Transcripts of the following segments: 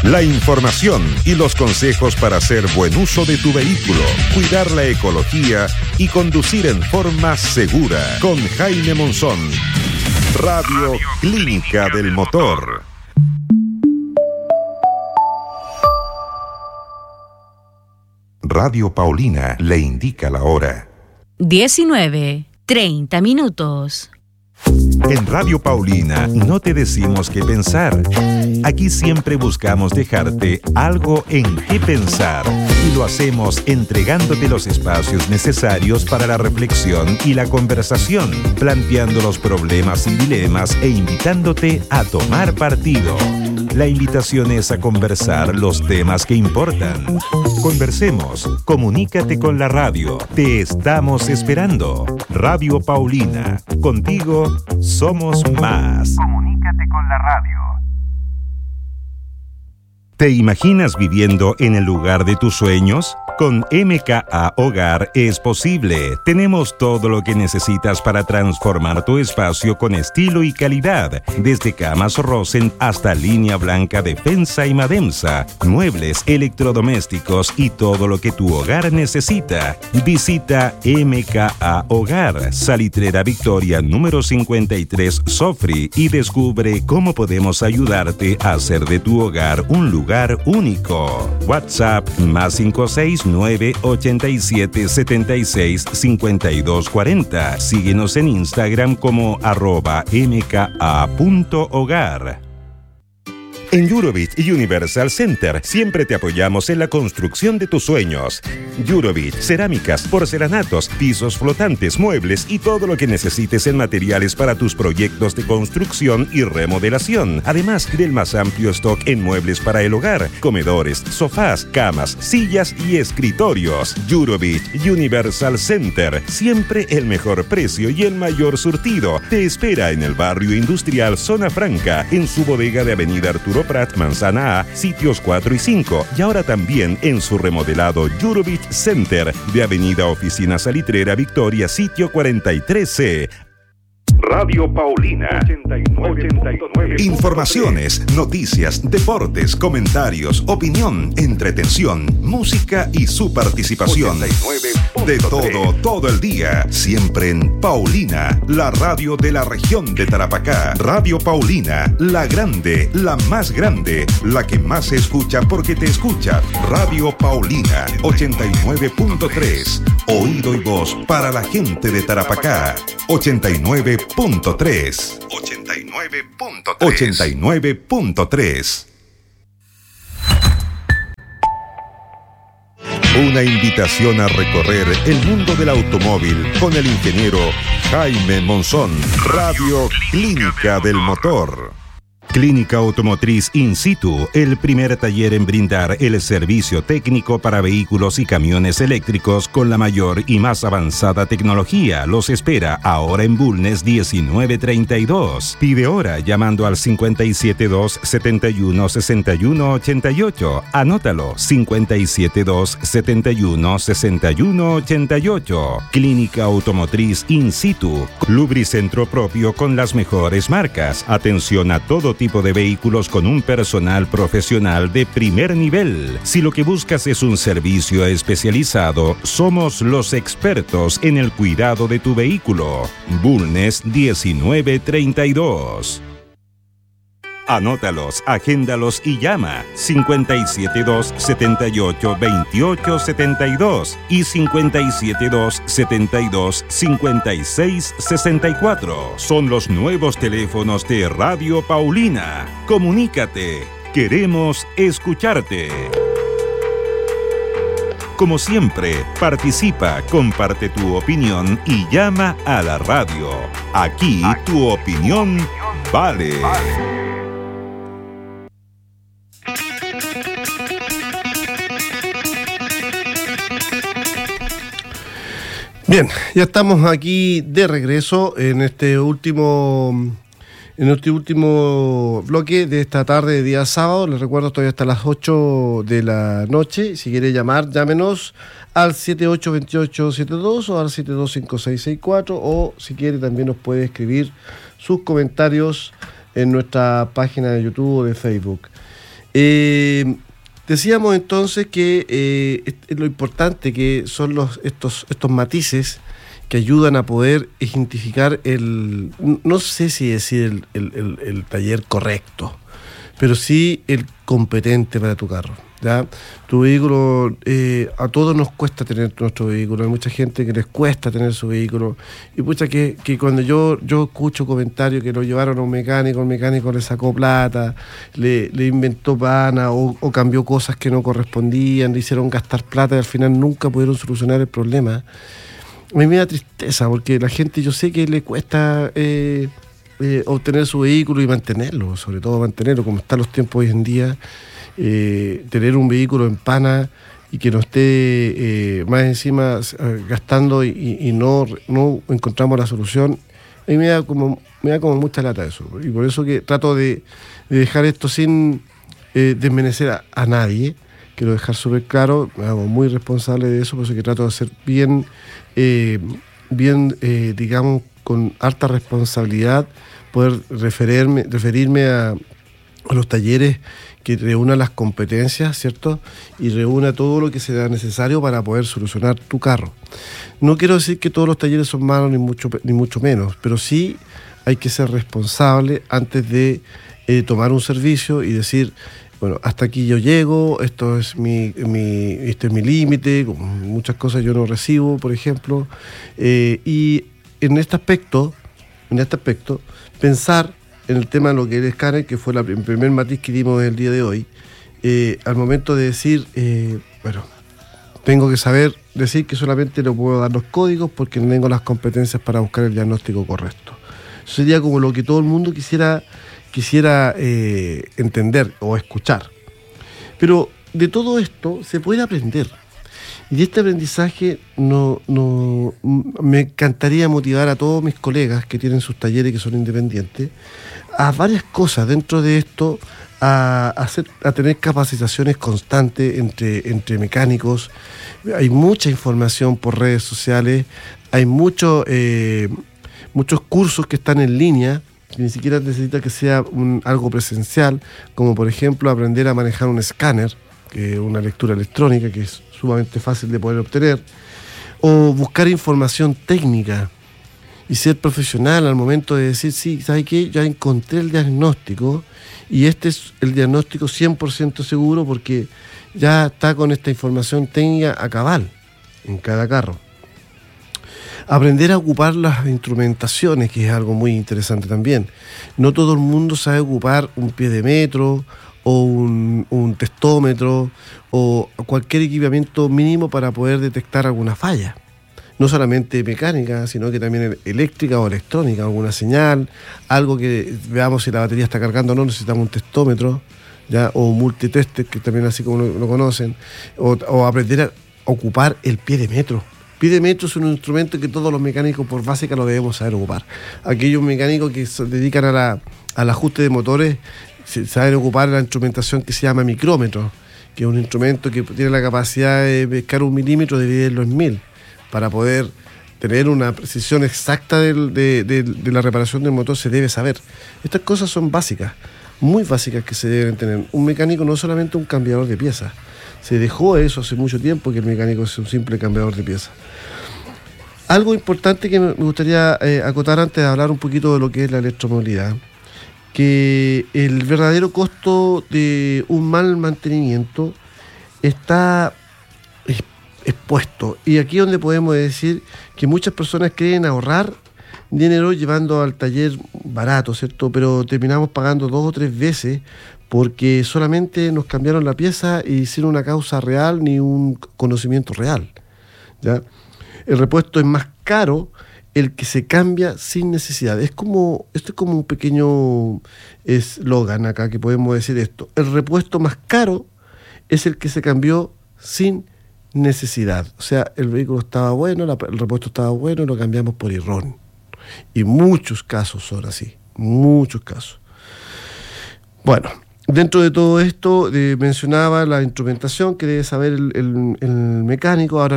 La información y los consejos para hacer buen uso de tu vehículo, cuidar la ecología y conducir en forma segura. Con Jaime Monzón. Radio Clínica del Motor. Radio Paulina le indica la hora. 19:30. En Radio Paulina no te decimos qué pensar. Aquí siempre buscamos dejarte algo en qué pensar y lo hacemos entregándote los espacios necesarios para la reflexión y la conversación, planteando los problemas y dilemas e invitándote a tomar partido. La invitación es a conversar los temas que importan. Conversemos, comunícate con la radio. Te estamos esperando. Radio Paulina, contigo somos más. Comunícate con la radio. ¿Te imaginas viviendo en el lugar de tus sueños? Con MKA Hogar es posible. Tenemos todo lo que necesitas para transformar tu espacio con estilo y calidad. Desde camas Rosen hasta línea blanca Defensa y Mademsa, muebles, electrodomésticos y todo lo que tu hogar necesita. Visita MKA Hogar, Salitrera Victoria número 53 Sofri y descubre cómo podemos ayudarte a hacer de tu hogar un lugar único. WhatsApp +56 987 76 52 40. Síguenos en Instagram como @mka.hogar. En Eurovitch Universal Center siempre te apoyamos en la construcción de tus sueños. Eurovitch, cerámicas, porcelanatos, pisos flotantes, muebles y todo lo que necesites en materiales para tus proyectos de construcción y remodelación. Además del más amplio stock en muebles para el hogar, comedores, sofás, camas, sillas y escritorios. Eurovitch Universal Center, siempre el mejor precio y el mayor surtido. Te espera en el barrio industrial Zona Franca, en su bodega de Avenida Arturo Prat, Manzana A, sitios 4 y 5, y ahora también en su remodelado Eurovitch Center de Avenida Oficina Salitrera Victoria, sitio 43C. Radio Paulina 89. Informaciones, noticias, deportes, comentarios, opinión, entretención, música y su participación. 89. De todo el día. Siempre en Paulina, la radio de la región de Tarapacá. Radio Paulina, la grande, la más grande, la que más se escucha porque te escucha. Radio Paulina 89.3. Oído y voz para la gente de Tarapacá. 89.3. 89.3. Una invitación a recorrer el mundo del automóvil con el ingeniero Jaime Monzón. Radio Clínica del Motor. Clínica Automotriz In Situ, el primer taller en brindar el servicio técnico para vehículos y camiones eléctricos con la mayor y más avanzada tecnología. Los espera ahora en Bulnes 1932. Pide hora llamando al 572 71 61 88. Anótalo, 572 71 61 88. Clínica Automotriz In Situ, lubricentro propio con las mejores marcas. Atención a todo tipo de vehículos con un personal profesional de primer nivel. Si lo que buscas es un servicio especializado, somos los expertos en el cuidado de tu vehículo. Bulnes 1932. Anótalos, agéndalos y llama 572 78 28 72 y 572 72 56 64. Son los nuevos teléfonos de Radio Paulina. Comunícate. Queremos escucharte. Como siempre, participa, comparte tu opinión y llama a la radio. Aquí tu opinión vale. Bien, ya estamos aquí de regreso en este último bloque de esta tarde de día sábado. Les recuerdo, estoy hasta las 8 de la noche. Si quiere llamar, llámenos al 782872 o al 725664, o si quiere también nos puede escribir sus comentarios en nuestra página de YouTube o de Facebook. Decíamos entonces que lo importante que son estos matices que ayudan a poder identificar no sé si decir el taller correcto, pero sí el competente para tu carro. ¿Ya? Tu vehículo, a todos nos cuesta tener nuestro vehículo, hay mucha gente que les cuesta tener su vehículo, y pucha que cuando yo escucho comentarios que lo llevaron a un mecánico, el mecánico le sacó plata, le inventó pana o cambió cosas que no correspondían, le hicieron gastar plata y al final nunca pudieron solucionar el problema. A mí me da tristeza porque la gente, yo sé que le cuesta obtener su vehículo y mantenerlo, sobre todo mantenerlo, como están los tiempos hoy en día. Tener un vehículo en pana y que no esté más encima gastando y no encontramos la solución, a mí me da como mucha lata eso, y por eso que trato de dejar esto sin desmerecer a nadie. Quiero dejar súper claro, me hago muy responsable de eso, por eso que trato de ser bien, digamos, con harta responsabilidad, poder referirme a los talleres que reúna las competencias, ¿cierto? Y reúna todo lo que sea necesario para poder solucionar tu carro. No quiero decir que todos los talleres son malos, ni mucho menos, pero sí hay que ser responsable antes de tomar un servicio y decir, bueno, hasta aquí yo llego, este es mi límite, muchas cosas yo no recibo, por ejemplo, y en este aspecto, pensar en el tema de lo que es el escáner, que fue el primer matiz que dimos el día de hoy, al momento de decir, bueno, tengo que saber decir que solamente le puedo dar los códigos porque no tengo las competencias para buscar el diagnóstico correcto. Eso sería como lo que todo el mundo quisiera entender o escuchar. Pero de todo esto se puede aprender. Y de este aprendizaje me encantaría motivar a todos mis colegas que tienen sus talleres, que son independientes, a varias cosas dentro de esto, a tener capacitaciones constantes entre mecánicos. Hay mucha información por redes sociales, hay muchos cursos que están en línea, que ni siquiera necesita que sea algo presencial, como por ejemplo aprender a manejar un escáner, que es una lectura electrónica que es sumamente fácil de poder obtener, o buscar información técnica y ser profesional al momento de decir, sí, ¿sabe qué? Ya encontré el diagnóstico y este es el diagnóstico 100% seguro porque ya está con esta información técnica a cabal en cada carro. Aprender a ocupar las instrumentaciones, que es algo muy interesante también. No todo el mundo sabe ocupar un pie de metro o un testómetro o cualquier equipamiento mínimo para poder detectar alguna falla. No solamente mecánica, sino que también eléctrica o electrónica, alguna señal, algo que veamos si la batería está cargando o no, necesitamos un testómetro, ¿ya? O un multitester, que también así como lo conocen, o aprender a ocupar el pie de metro. Pie de metro es un instrumento que todos los mecánicos por básica lo debemos saber ocupar. Aquellos mecánicos que se dedican al ajuste de motores saben ocupar la instrumentación que se llama micrómetro, que es un instrumento que tiene la capacidad de pescar 1 milímetro, de dividirlo en 1000, para poder tener una precisión exacta de la reparación del motor. Se debe saber. Estas cosas son básicas, muy básicas, que se deben tener. Un mecánico no es solamente un cambiador de piezas. Se dejó eso hace mucho tiempo, que el mecánico es un simple cambiador de piezas. Algo importante que me gustaría acotar antes de hablar un poquito de lo que es la electromovilidad, que el verdadero costo de un mal mantenimiento está expuesto. Y aquí es donde podemos decir que muchas personas creen ahorrar dinero llevando al taller barato, ¿cierto? Pero terminamos pagando 2 o 3 veces porque solamente nos cambiaron la pieza y sin una causa real ni un conocimiento real, ¿ya? El repuesto es más caro el que se cambia sin necesidad. Esto es como un pequeño eslogan acá que podemos decir esto. El repuesto más caro es el que se cambió sin necesidad. O sea, el vehículo estaba bueno, el repuesto estaba bueno y lo cambiamos por error. Y muchos casos son así, muchos casos. Bueno, dentro de todo esto mencionaba la instrumentación que debe saber el mecánico. Ahora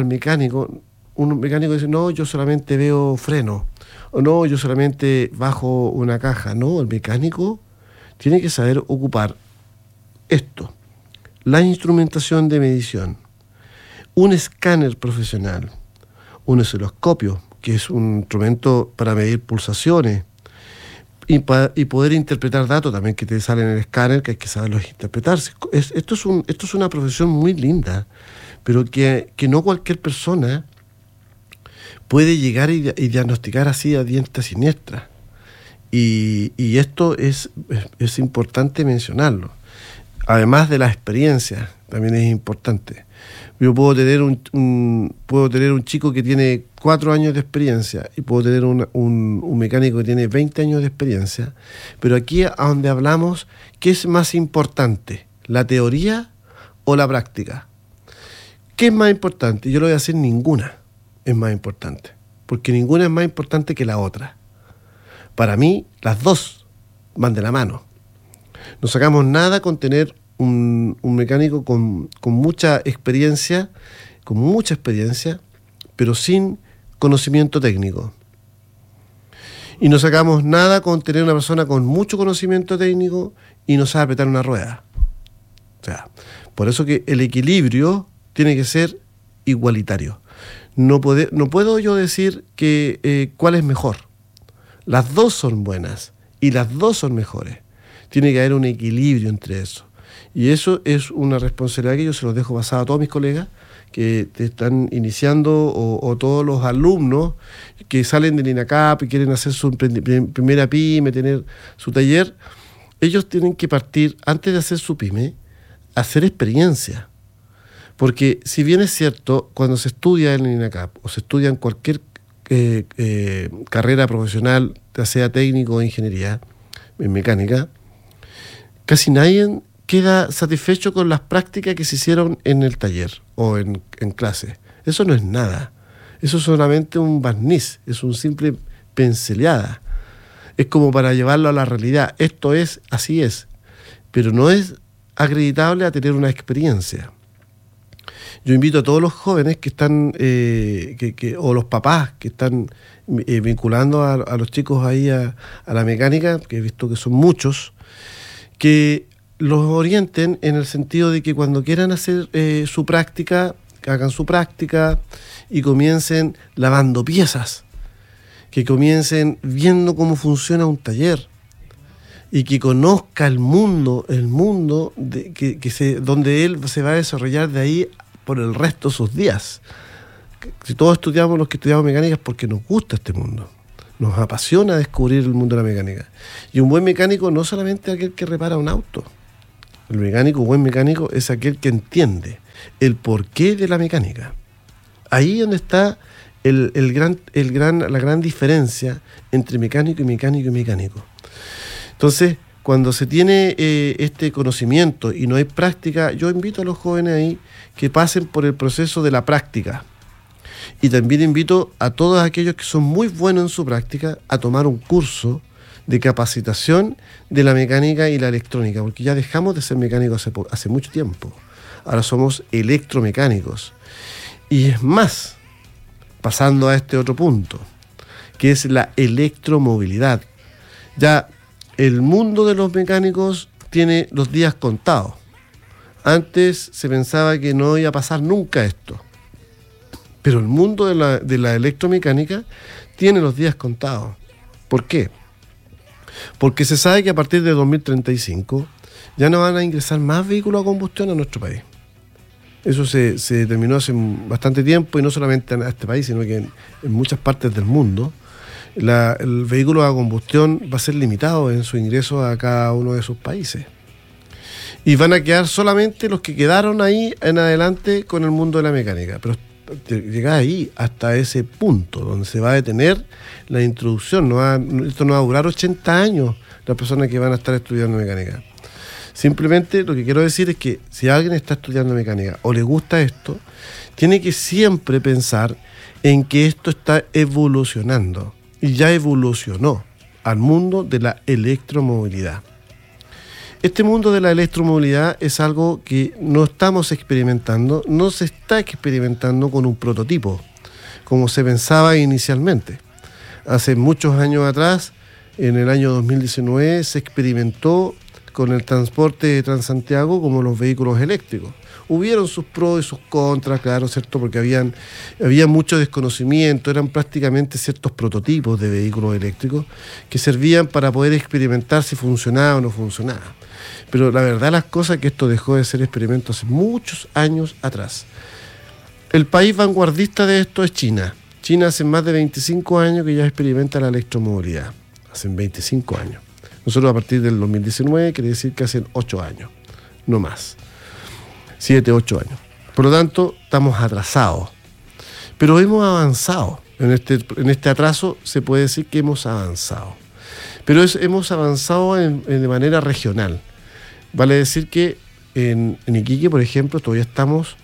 un mecánico dice, no, yo solamente veo freno, o no, yo solamente bajo una caja. No, el mecánico tiene que saber ocupar esto: la instrumentación de medición, un escáner profesional, un osciloscopio, que es un instrumento para medir pulsaciones, y poder interpretar datos también que te salen en el escáner, que hay que saberlos interpretar. Esto es una profesión muy linda, pero que no cualquier persona puede llegar y diagnosticar así a diestra y siniestra. Y esto es importante mencionarlo. Además de la experiencia, también es importante. Yo puedo tener un chico que tiene 4 años de experiencia y puedo tener un mecánico que tiene 20 años de experiencia, pero aquí a donde hablamos, ¿qué es más importante? ¿La teoría o la práctica? ¿Qué es más importante? Yo le voy a decir ninguna es más importante, porque ninguna es más importante que la otra. Para mí, las dos van de la mano. No sacamos nada con tener un mecánico con mucha experiencia, pero sin conocimiento técnico. Y no sacamos nada con tener una persona con mucho conocimiento técnico y no sabe apretar una rueda. O sea, por eso que el equilibrio tiene que ser igualitario. No puedo yo decir que cuál es mejor. Las dos son buenas y las dos son mejores. Tiene que haber un equilibrio entre eso. Y eso es una responsabilidad que yo se los dejo pasada a todos mis colegas que te están iniciando o todos los alumnos que salen del INACAP y quieren hacer su primera pyme, tener su taller. Ellos tienen que partir, antes de hacer su pyme, a hacer experiencia. Porque si bien es cierto, cuando se estudia en el INACAP o se estudia en cualquier carrera profesional, ya sea técnico o ingeniería, en mecánica, casi nadie queda satisfecho con las prácticas que se hicieron en el taller o en clase. Eso no es nada. Eso es solamente un barniz, es un simple pinceleada. Es como para llevarlo a la realidad. Esto es, así es. Pero no es acreditable a tener una experiencia. Yo invito a todos los jóvenes que están, o los papás que están vinculando a los chicos ahí a la mecánica, que he visto que son muchos, que los orienten en el sentido de que cuando quieran hacer su práctica, que hagan su práctica y comiencen lavando piezas, que comiencen viendo cómo funciona un taller y que conozca el mundo donde él se va a desarrollar de ahí por el resto de sus días. Si todos estudiamos, los que estudiamos mecánica, es porque nos gusta este mundo. Nos apasiona descubrir el mundo de la mecánica. Y un buen mecánico no solamente es aquel que repara un auto. El buen mecánico es aquel que entiende el porqué de la mecánica. Ahí es donde está la gran diferencia entre mecánico y mecánico y mecánico. Entonces, cuando se tiene este conocimiento y no hay práctica, yo invito a los jóvenes ahí que pasen por el proceso de la práctica. Y también invito a todos aquellos que son muy buenos en su práctica a tomar un curso de capacitación de la mecánica y la electrónica, porque ya dejamos de ser mecánicos hace mucho tiempo. Ahora somos electromecánicos. Y es más, pasando a este otro punto, que es la electromovilidad. Ya el mundo de los mecánicos tiene los días contados. Antes se pensaba que no iba a pasar nunca esto. Pero el mundo de la electromecánica tiene los días contados. ¿Por qué? Porque se sabe que a partir de 2035 ya no van a ingresar más vehículos a combustión a nuestro país. Eso se determinó hace bastante tiempo, y no solamente en este país, sino que en muchas partes del mundo. El vehículo a combustión va a ser limitado en su ingreso a cada uno de sus países. Y van a quedar solamente los que quedaron ahí en adelante con el mundo de la mecánica. Pero llegar ahí hasta ese punto donde se va a detener la introducción, esto no va a durar 80 años las personas que van a estar estudiando mecánica. Simplemente lo que quiero decir es que si alguien está estudiando mecánica o le gusta esto, tiene que siempre pensar en que esto está evolucionando, y ya evolucionó al mundo de la electromovilidad. Este mundo de la electromovilidad es algo que no estamos experimentando, no se está experimentando con un prototipo, como se pensaba inicialmente. Hace muchos años atrás, en el año 2019, se experimentó con el transporte de Transantiago como los vehículos eléctricos. Hubieron sus pros y sus contras, claro, ¿cierto? Porque había mucho desconocimiento, eran prácticamente ciertos prototipos de vehículos eléctricos que servían para poder experimentar si funcionaba o no funcionaba. Pero la verdad las cosas es que esto dejó de ser experimento hace muchos años atrás. El país vanguardista de esto es China. China hace más de 25 años que ya experimenta la electromovilidad. Hace 25 años. Nosotros a partir del 2019, quiere decir que hacen 8 años, no más. 7, 8 años. Por lo tanto, estamos atrasados. Pero hemos avanzado. En este atraso se puede decir que hemos avanzado. Pero hemos avanzado de manera regional. Vale decir que en Iquique, por ejemplo, todavía estamos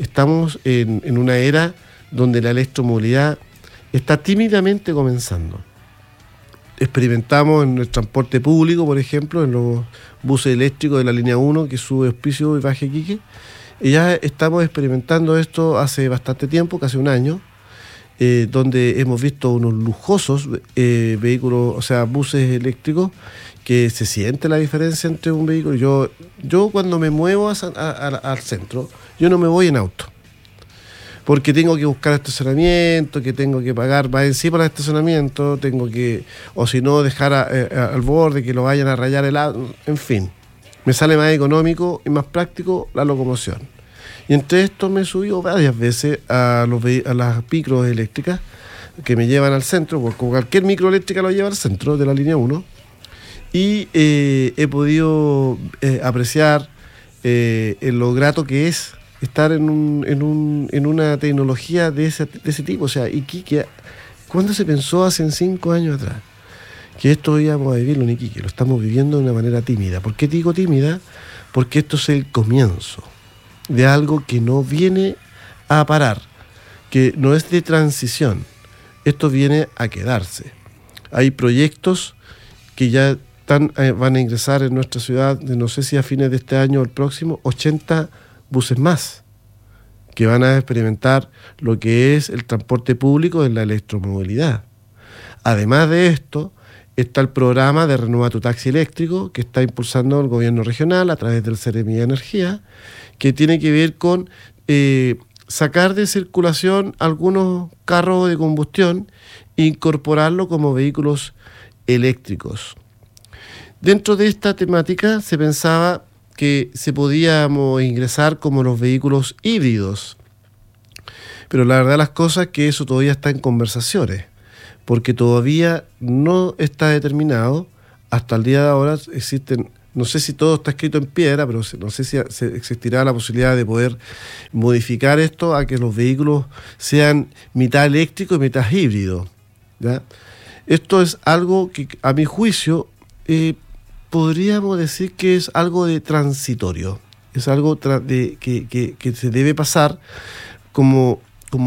en una era donde la electromovilidad está tímidamente comenzando. Experimentamos en el transporte público, por ejemplo, en los buses eléctricos de la línea 1 que sube Hospicio y baja Iquique. Y ya estamos experimentando esto hace bastante tiempo, casi un año, donde hemos visto unos lujosos vehículos, o sea, buses eléctricos, que se siente la diferencia entre un vehículo. Yo cuando me muevo al centro, yo no me voy en auto, porque tengo que buscar estacionamiento, que tengo que pagar más encima del estacionamiento, o si no, dejar al borde, que lo vayan a rayar el auto, en fin. Me sale más económico y más práctico la locomoción. Y entre esto me he subido varias veces a las micros eléctricas que me llevan al centro, porque cualquier micro eléctrica lo lleva al centro de la línea 1, y he podido apreciar lo grato que es estar en una tecnología de ese tipo. O sea, Iquique, ¿cuándo se pensó? Hace 5 años atrás que esto íbamos a vivirlo en Iquique. Lo estamos viviendo de una manera tímida. ¿Por qué digo tímida? Porque esto es el comienzo de algo que no viene a parar, que no es de transición. Esto viene a quedarse. Hay proyectos que ya van a ingresar en nuestra ciudad, no sé si a fines de este año o el próximo, 80 buses más, que van a experimentar lo que es el transporte público en la electromovilidad. Además de esto, está el programa de Renueva tu Taxi Eléctrico, que está impulsando el gobierno regional a través del Seremi de Energía, que tiene que ver con sacar de circulación algunos carros de combustión e incorporarlo como vehículos eléctricos. Dentro de esta temática se pensaba que se podíamos ingresar como los vehículos híbridos, pero la verdad las cosas es que eso todavía está en conversaciones, porque todavía no está determinado. Hasta el día de ahora existen, no sé si todo está escrito en piedra, pero no sé si existirá la posibilidad de poder modificar esto a que los vehículos sean mitad eléctrico y mitad híbrido, ¿ya? Esto es algo que, a mi juicio, podríamos decir que es algo de transitorio, es algo que se debe pasar como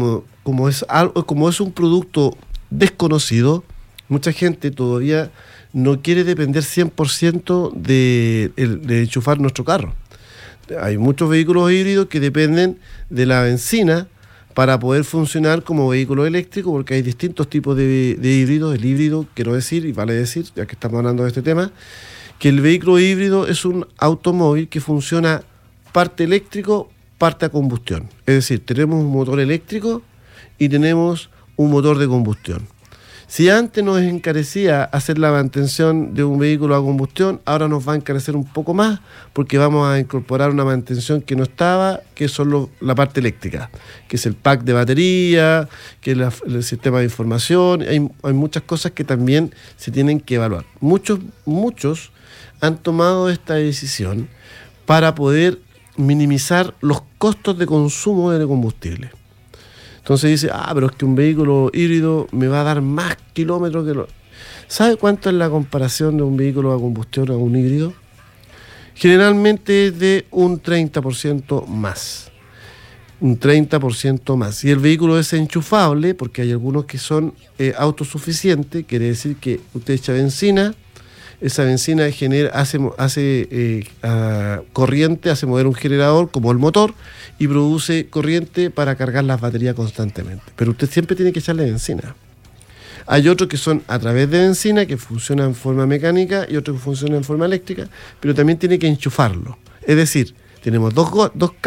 es un producto desconocido. Mucha gente todavía no quiere depender 100% de enchufar nuestro carro. Hay muchos vehículos híbridos que dependen de la benzina para poder funcionar como vehículo eléctrico, porque hay distintos tipos de híbridos. El híbrido, quiero decir, y vale decir, ya que estamos hablando de este tema, que el vehículo híbrido es un automóvil que funciona parte eléctrico, parte a combustión. Es decir, tenemos un motor eléctrico y tenemos un motor de combustión. Si antes nos encarecía hacer la mantención de un vehículo a combustión, ahora nos va a encarecer un poco más, porque vamos a incorporar una mantención que no estaba, que es solo la parte eléctrica, que es el pack de batería, que es el sistema de información. Hay muchas cosas que también se tienen que evaluar. Muchos han tomado esta decisión para poder minimizar los costos de consumo de combustible. Entonces dice, pero es que un vehículo híbrido me va a dar más kilómetros que lo... ¿Sabe cuánto es la comparación de un vehículo a combustión a un híbrido? Generalmente es de un 30% más. Un 30% más. Y el vehículo es enchufable, porque hay algunos que son autosuficientes, quiere decir que usted echa benzina, esa benzina hace corriente, hace mover un generador como el motor y produce corriente para cargar las baterías constantemente. Pero usted siempre tiene que echarle benzina. Hay otros que son a través de benzina, que funcionan en forma mecánica, y otros que funcionan en forma eléctrica, pero también tiene que enchufarlo. Es decir, tenemos dos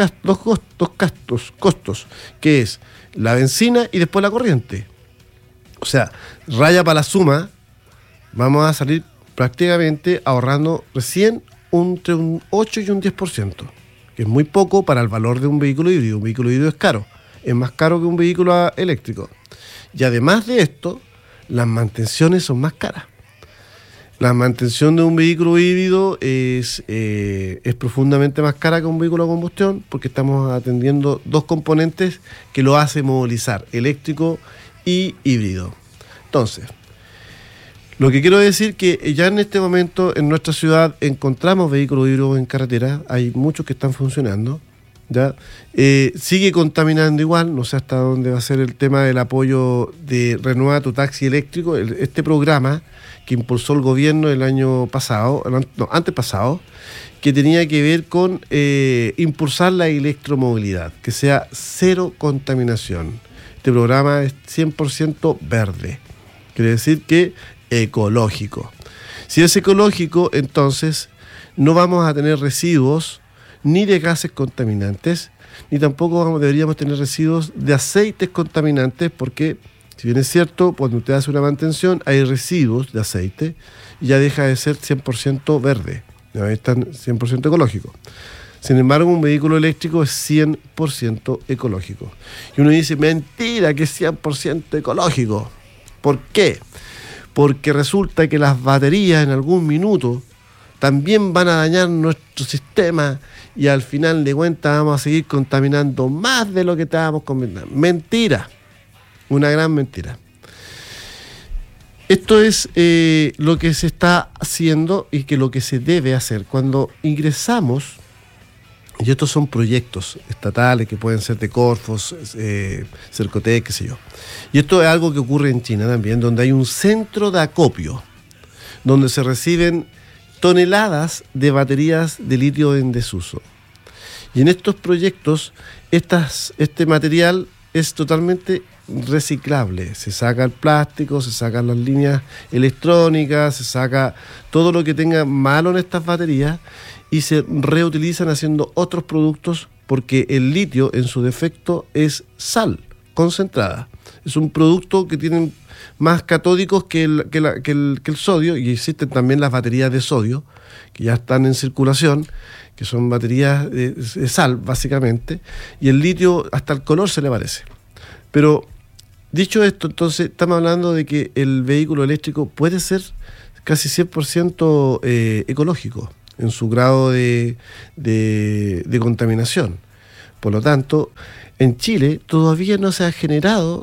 costos, que es la benzina y después la corriente. O sea, raya para la suma, vamos a salir prácticamente ahorrando recién entre un 8 y un 10%, que es muy poco para el valor de un vehículo híbrido. Un vehículo híbrido es caro, es más caro que un vehículo eléctrico. Y además de esto, las mantenciones son más caras. La mantención de un vehículo híbrido es profundamente más cara que un vehículo de combustión, porque estamos atendiendo dos componentes que lo hacen movilizar, eléctrico y híbrido. Entonces, lo que quiero decir que ya en este momento en nuestra ciudad encontramos vehículos híbridos en carretera, hay muchos que están funcionando, ¿ya? Sigue contaminando igual, no sé hasta dónde va a ser el tema del apoyo de Renueva tu Taxi Eléctrico, este programa que impulsó el gobierno el año pasado, antepasado, que tenía que ver con impulsar la electromovilidad, que sea cero contaminación. Este programa es 100% verde, quiere decir que ecológico. Si es ecológico, entonces no vamos a tener residuos ni de gases contaminantes, ni tampoco deberíamos tener residuos de aceites contaminantes, porque si bien es cierto, cuando usted hace una mantención hay residuos de aceite y ya deja de ser 100% verde, ya están 100% ecológico. Sin embargo, un vehículo eléctrico es 100% ecológico. Y uno dice, mentira, que es 100% ecológico. ¿Por qué? Porque resulta que las baterías en algún minuto también van a dañar nuestro sistema y al final de cuentas vamos a seguir contaminando más de lo que estábamos contaminando. Mentira, una gran mentira. Esto es lo que se está haciendo y que lo que se debe hacer. Cuando ingresamos, y estos son proyectos estatales que pueden ser de Corfos, Cercotec, qué sé yo. Y esto es algo que ocurre en China también, donde hay un centro de acopio, donde se reciben toneladas de baterías de litio en desuso. Y en estos proyectos, este material es totalmente reciclable. Se saca el plástico, se sacan las líneas electrónicas, se saca todo lo que tenga malo en estas baterías y se reutilizan haciendo otros productos, porque el litio en su defecto es sal concentrada. Es un producto que tiene más catódicos que el sodio, y existen también las baterías de sodio que ya están en circulación, que son baterías de sal básicamente, y el litio hasta el color se le parece. Pero dicho esto, entonces estamos hablando de que el vehículo eléctrico puede ser casi 100% ecológico en su grado de contaminación. Por lo tanto, en Chile todavía no se ha generado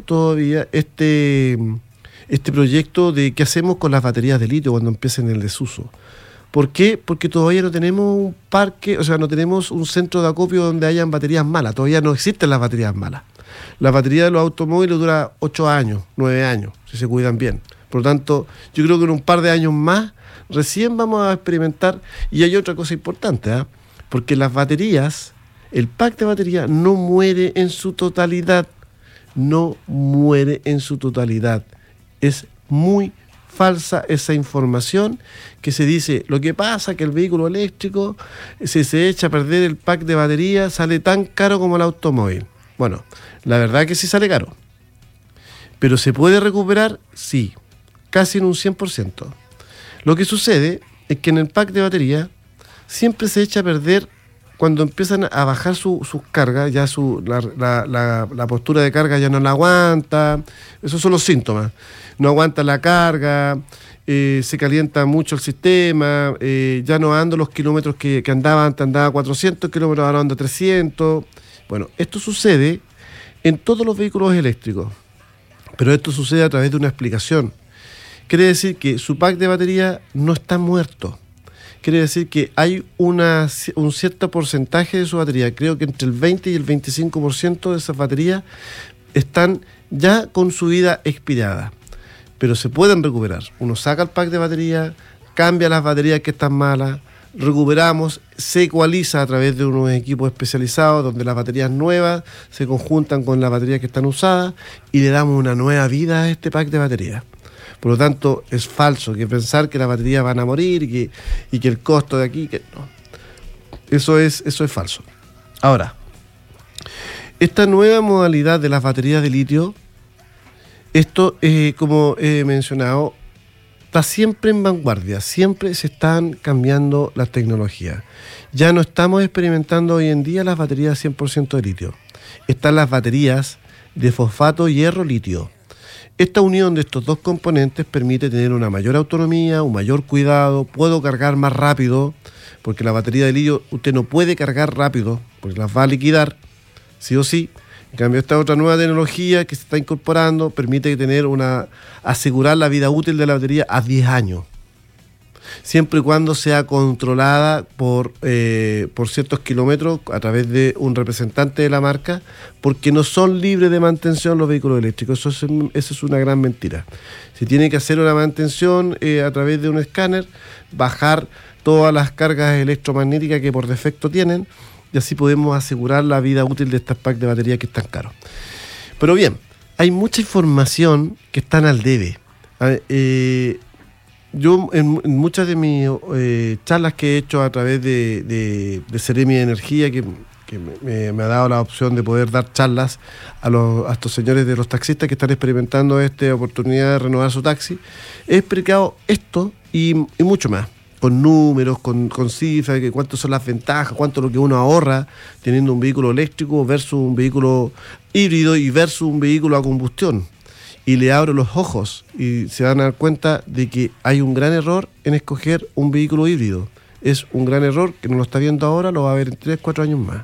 este proyecto de qué hacemos con las baterías de litio cuando empiecen el desuso. ¿Por qué? Porque todavía no tenemos un parque, o sea, no tenemos un centro de acopio donde hayan baterías malas. Todavía no existen las baterías malas. La batería de los automóviles dura 8 años, 9 años, si se cuidan bien. Por lo tanto, yo creo que en un par de años más recién vamos a experimentar. Y hay otra cosa importante, porque las baterías, el pack de batería no muere en su totalidad. No muere en su totalidad. Es muy falsa esa información que se dice, lo que pasa es que el vehículo eléctrico, si se echa a perder el pack de batería, sale tan caro como el automóvil. Bueno, la verdad es que sí sale caro. ¿Pero se puede recuperar? Sí, casi en un 100%. Lo que sucede es que en el pack de batería siempre se echa a perder cuando empiezan a bajar sus cargas, ya la postura de carga ya no la aguanta. Esos son los síntomas. No aguanta la carga, se calienta mucho el sistema, ya no ando los kilómetros que andaba antes, andaba 400 kilómetros, ahora anda 300. Bueno, esto sucede en todos los vehículos eléctricos, pero esto sucede a través de una explicación. Quiere decir que su pack de batería no está muerto. Quiere decir que hay un cierto porcentaje de su batería, creo que entre el 20 y el 25% de esas baterías están ya con su vida expirada, pero se pueden recuperar. Uno saca el pack de batería, cambia las baterías que están malas, recuperamos, se ecualiza a través de unos equipos especializados donde las baterías nuevas se conjuntan con las baterías que están usadas y le damos una nueva vida a este pack de batería. Por lo tanto, es falso que pensar que las baterías van a morir y que el costo de aquí... no. Eso es falso. Ahora, esta nueva modalidad de las baterías de litio, esto, como he mencionado, está siempre en vanguardia, siempre se están cambiando las tecnologías. Ya no estamos experimentando hoy en día las baterías 100% de litio. Están las baterías de fosfato hierro-litio. Esta unión de estos dos componentes permite tener una mayor autonomía, un mayor cuidado, puedo cargar más rápido, porque la batería de litio usted no puede cargar rápido, porque las va a liquidar, sí o sí. En cambio, esta otra nueva tecnología que se está incorporando permite tener asegurar la vida útil de la batería a 10 años. Siempre y cuando sea controlada por ciertos kilómetros a través de un representante de la marca, porque no son libres de mantención los vehículos eléctricos. Eso es una gran mentira. Se tiene que hacer una mantención a través de un escáner, bajar todas las cargas electromagnéticas que por defecto tienen, y así podemos asegurar la vida útil de estas packs de batería que están caros. Pero bien, hay mucha información que están al debe. Yo en muchas de mis charlas que he hecho a través de Seremi de Energía, que me ha dado la opción de poder dar charlas a estos señores de los taxistas que están experimentando esta oportunidad de renovar su taxi, he explicado esto y mucho más, con números, con cifras, que cuántas son las ventajas, cuánto es lo que uno ahorra teniendo un vehículo eléctrico versus un vehículo híbrido y versus un vehículo a combustión. Y le abro los ojos y se van a dar cuenta de que hay un gran error en escoger un vehículo híbrido. Es un gran error que no lo está viendo ahora, lo va a ver en 3-4 años más.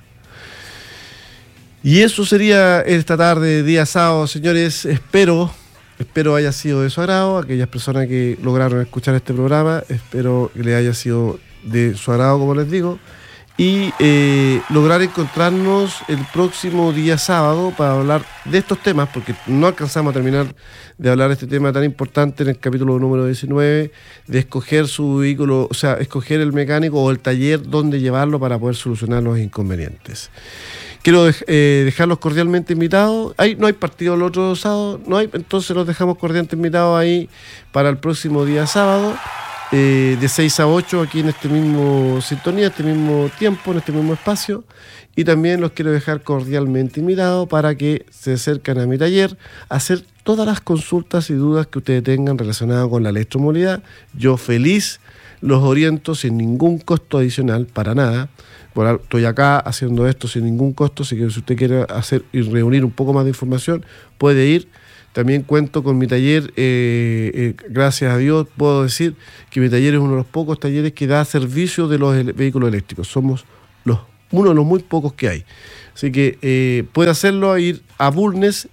Y eso sería esta tarde, día sábado, señores. Espero haya sido de su agrado. Aquellas personas que lograron escuchar este programa, espero que les haya sido de su agrado, como les digo. Y lograr encontrarnos el próximo día sábado para hablar de estos temas, porque no alcanzamos a terminar de hablar de este tema tan importante en el capítulo número 19, de escoger su vehículo, o sea, escoger el mecánico o el taller donde llevarlo para poder solucionar los inconvenientes. Quiero dejarlos cordialmente invitados. No hay partido el otro sábado, entonces los dejamos cordialmente invitados ahí para el próximo día sábado. De 6 a 8 aquí en este mismo sintonía, este mismo tiempo, en este mismo espacio, y también los quiero dejar cordialmente invitados para que se acerquen a mi taller a hacer todas las consultas y dudas que ustedes tengan relacionadas con la electromovilidad. Yo feliz los oriento sin ningún costo adicional, para nada. Estoy acá haciendo esto sin ningún costo, así que si usted quiere hacer y reunir un poco más de información, puede ir. También cuento con mi taller, gracias a Dios puedo decir que mi taller es uno de los pocos talleres que da servicio de los vehículos eléctricos. Somos uno de los muy pocos que hay. Así que puede hacerlo, ir a Bulnes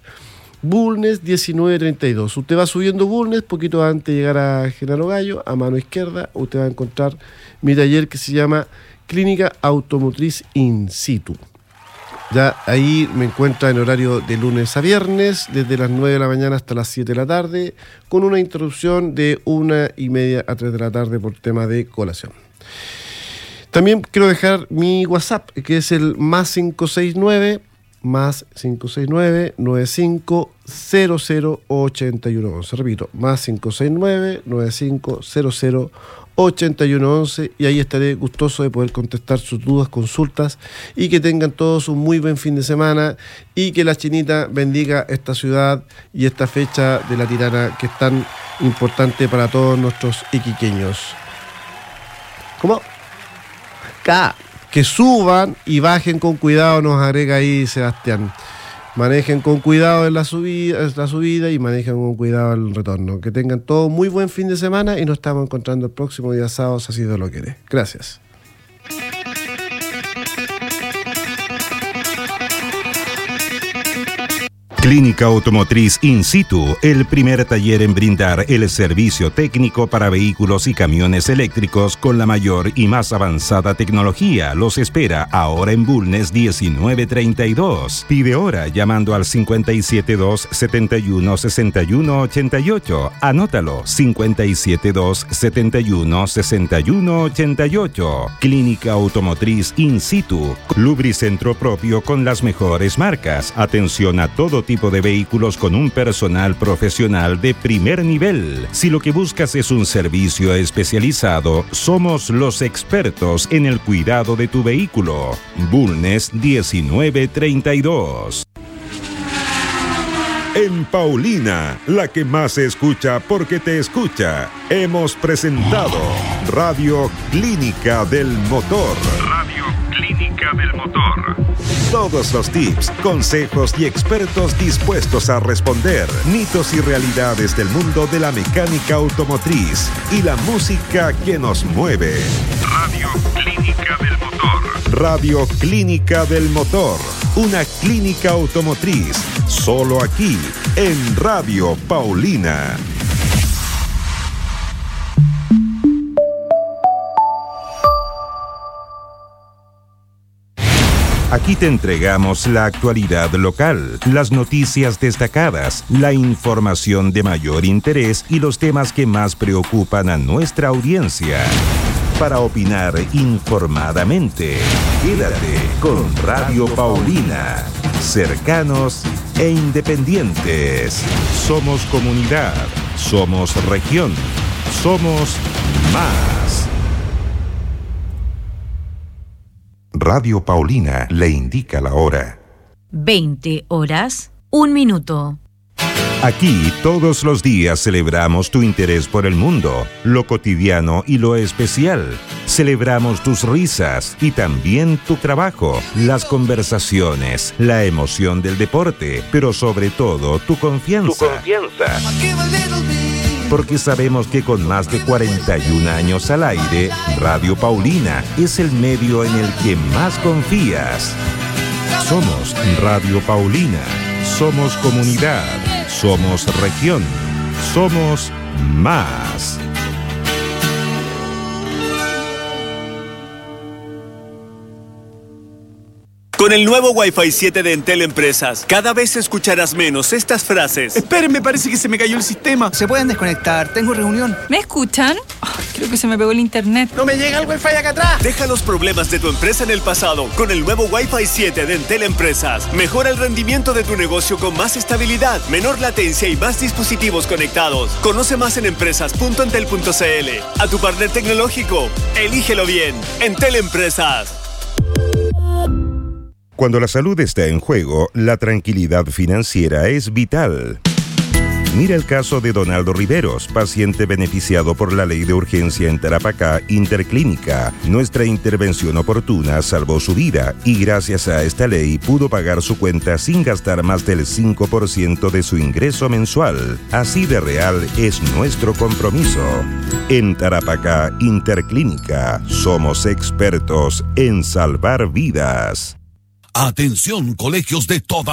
1932. Usted va subiendo Bulnes, poquito antes de llegar a General Gallo, a mano izquierda, usted va a encontrar mi taller que se llama Clínica Automotriz In Situ. Ya ahí me encuentra en horario de lunes a viernes, desde las 9 de la mañana hasta las 7 de la tarde, con una interrupción de 1:30 a 3 de la tarde por tema de colación. También quiero dejar mi WhatsApp, que es el +569 9500-8111. Repito, +569 9500-8111, y ahí estaré gustoso de poder contestar sus dudas, consultas, y que tengan todos un muy buen fin de semana, y que la Chinita bendiga esta ciudad y esta fecha de la Tirana que es tan importante para todos nuestros iquiqueños. ¿Cómo? Que suban y bajen con cuidado, nos agrega ahí Sebastián. Manejen con cuidado en la subida y manejen con cuidado el retorno. Que tengan todo muy buen fin de semana y nos estamos encontrando el próximo día sábado, si así Dios lo quiere. Gracias. Clínica Automotriz In Situ, el primer taller en brindar el servicio técnico para vehículos y camiones eléctricos con la mayor y más avanzada tecnología. Los espera ahora en Bulnes 1932. Pide hora llamando al 572-71-6188. Anótalo, 572-71-6188. Clínica Automotriz In Situ, lubricentro propio con las mejores marcas. Atención a todo tipo tipo de vehículos con un personal profesional de primer nivel. Si lo que buscas es un servicio especializado, somos los expertos en el cuidado de tu vehículo. Bulnes 1932. En Paulina, la que más se escucha porque te escucha, hemos presentado Radio Clínica del Motor. Radio Clínica del Motor. Todos los tips, consejos y expertos dispuestos a responder mitos y realidades del mundo de la mecánica automotriz y la música que nos mueve. Radio Clínica del Motor. Radio Clínica del Motor. Una clínica automotriz. Solo aquí, en Radio Paulina. Aquí te entregamos la actualidad local, las noticias destacadas, la información de mayor interés y los temas que más preocupan a nuestra audiencia. Para opinar informadamente, quédate con Radio Paulina. Cercanos e independientes. Somos comunidad, somos región, somos más. Radio Paulina le indica la hora. 20 horas, 1 minuto. Aquí todos los días celebramos tu interés por el mundo, lo cotidiano y lo especial. Celebramos tus risas y también tu trabajo, las conversaciones, la emoción del deporte, pero sobre todo tu confianza. Porque sabemos que con más de 41 años al aire, Radio Paulina es el medio en el que más confías. Somos Radio Paulina, somos comunidad, somos región, somos más. Con el nuevo Wi-Fi 7 de Entel Empresas, cada vez escucharás menos estas frases. Esperen, parece que se me cayó el sistema. ¿Se pueden desconectar? Tengo reunión. ¿Me escuchan? Creo que se me pegó el internet. ¡No me llega el Wi-Fi acá atrás! Deja los problemas de tu empresa en el pasado con el nuevo Wi-Fi 7 de Entel Empresas. Mejora el rendimiento de tu negocio con más estabilidad, menor latencia y más dispositivos conectados. Conoce más en empresas.entel.cl. A tu partner tecnológico, elígelo bien. Entel Empresas. Cuando la salud está en juego, la tranquilidad financiera es vital. Mira el caso de Donaldo Riveros, paciente beneficiado por la ley de urgencia en Tarapacá Interclínica. Nuestra intervención oportuna salvó su vida y gracias a esta ley pudo pagar su cuenta sin gastar más del 5% de su ingreso mensual. Así de real es nuestro compromiso. En Tarapacá Interclínica somos expertos en salvar vidas. Atención, colegios de toda